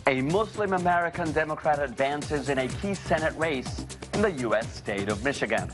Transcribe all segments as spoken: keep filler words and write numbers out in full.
A Muslim American Democrat advances in a key Senate race in the U S state of Michigan.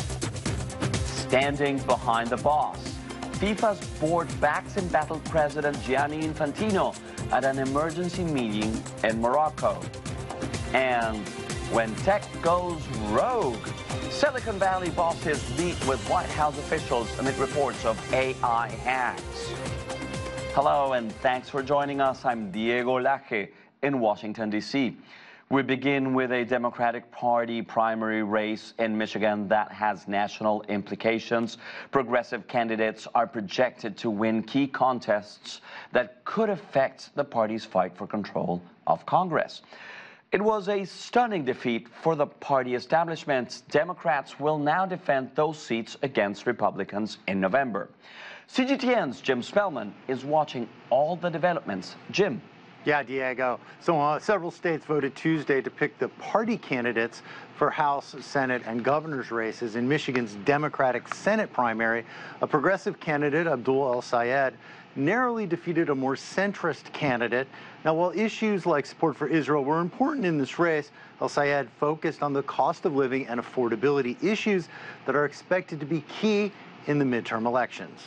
Standing behind the boss, FIFA's board backs embattled President Gianni Infantino at an emergency meeting in Morocco. And when tech goes rogue, Silicon Valley bosses meet with White House officials amid reports of A I hacks. Hello and thanks for joining us. I'm Diego Laje in Washington, D C We begin with a Democratic Party primary race in Michigan that has national implications. Progressive candidates are projected to win key contests that could affect the party's fight for control of Congress. It was a stunning defeat for the party establishment. Democrats will now defend those seats against Republicans in November. C G T N's Jim Spellman is watching all the developments. Jim. Yeah, Diego. So uh, several states voted Tuesday to pick the party candidates for House, Senate, and governor's races. In Michigan's Democratic Senate primary, a progressive candidate, Abdul El-Sayed, narrowly defeated a more centrist candidate. Now, while issues like support for Israel were important in this race, El-Sayed focused on the cost of living and affordability issues that are expected to be key in the midterm elections.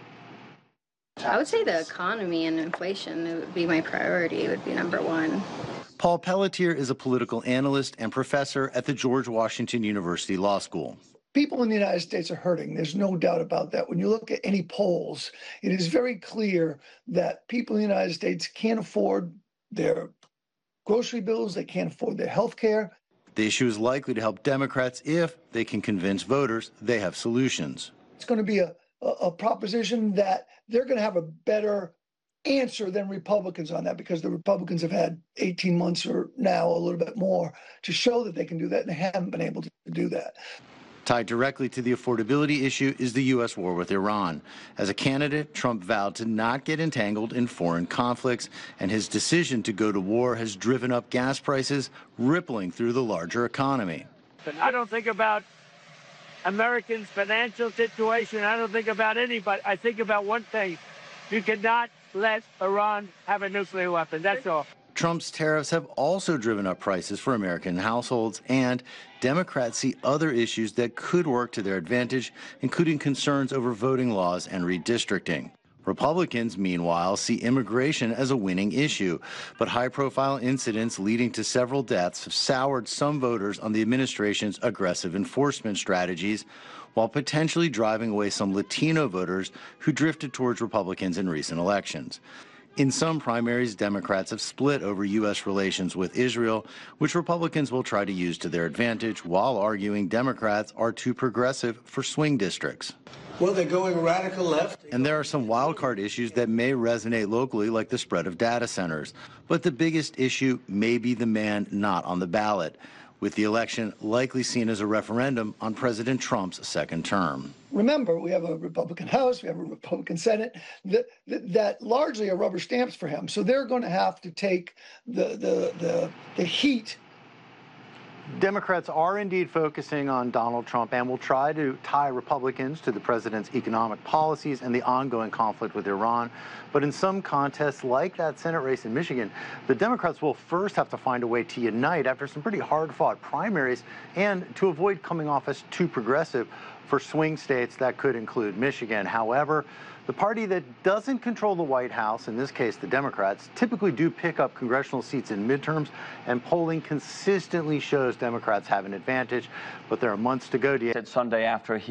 I would say the economy and inflation it would be my priority. It would be number one. Paul Pelletier is a political analyst and professor at the George Washington University Law School. People in the United States are hurting. There's no doubt about that. When you look at any polls, it is very clear that people in the United States can't afford their grocery bills. They can't afford their health care. The issue is likely to help Democrats if they can convince voters they have solutions. It's going to be a, a, a proposition that they're going to have a better answer than Republicans on that, because the Republicans have had eighteen months or now a little bit more to show that they can do that, and they haven't been able to do that. Tied directly to the affordability issue is the U S war with Iran. As a candidate, Trump vowed to not get entangled in foreign conflicts, and his decision to go to war has driven up gas prices, rippling through the larger economy. But I don't think about Americans' financial situation. I don't think about anybody. I think about one thing. You cannot let Iran have a nuclear weapon. That's all. Trump's tariffs have also driven up prices for American households, and Democrats see other issues that could work to their advantage, including concerns over voting laws and redistricting. Republicans, meanwhile, see immigration as a winning issue, but high-profile incidents leading to several deaths have soured some voters on the administration's aggressive enforcement strategies, while potentially driving away some Latino voters who drifted towards Republicans in recent elections. In some primaries, Democrats have split over U S relations with Israel, which Republicans will try to use to their advantage, while arguing Democrats are too progressive for swing districts. Well, they're going radical left. And there are some wildcard issues that may resonate locally, like the spread of data centers. But the biggest issue may be the man not on the ballot, with the election likely seen as a referendum on President Trump's second term. Remember, we have a Republican House, we have a Republican Senate that, that, that largely are rubber stamps for him. So they're going to have to take the, the, the, the heat. Democrats are indeed focusing on Donald Trump and will try to tie Republicans to the president's economic policies and the ongoing conflict with Iran. But in some contests, like that Senate race in Michigan, the Democrats will first have to find a way to unite after some pretty hard-fought primaries, and to avoid coming off as too progressive for swing states that could include Michigan. However, the party that doesn't control the White House, in this case the Democrats, typically do pick up congressional seats in midterms, and polling consistently shows Democrats have an advantage. But there are months to go. Sunday after he